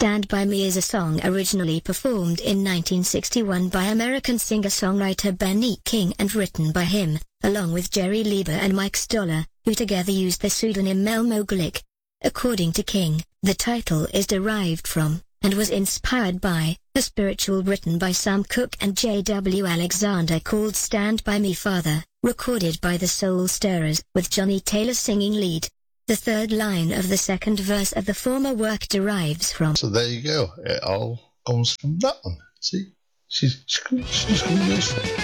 Stand By Me is a song originally performed in 1961 by American singer-songwriter Benny King and written by him, along with Jerry Leiber and Mike Stoller, who together used the pseudonym Mel Moglik. According to King, the title is derived from, and was inspired by, a spiritual written by Sam Cooke and J.W. Alexander called Stand By Me Father, recorded by the Soul Stirrers, with Johnny Taylor singing lead. The third line of the second verse of the former work derives from. So there you go. It all comes from that one. See? She's